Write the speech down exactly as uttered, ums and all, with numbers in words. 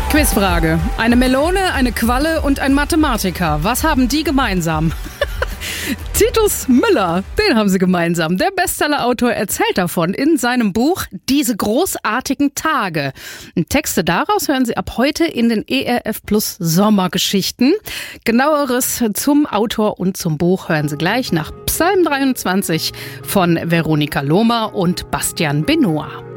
Quizfrage. Eine Melone, eine Qualle und ein Mathematiker. Was haben die gemeinsam? Titus Müller, den haben sie gemeinsam. Der Bestsellerautor erzählt davon in seinem Buch Diese großartigen Tage. Und Texte daraus hören Sie ab heute in den E R F Plus Sommergeschichten. Genaueres zum Autor und zum Buch hören Sie gleich nach Psalm dreiundzwanzig von Veronika Lohmer und Bastian Benoit.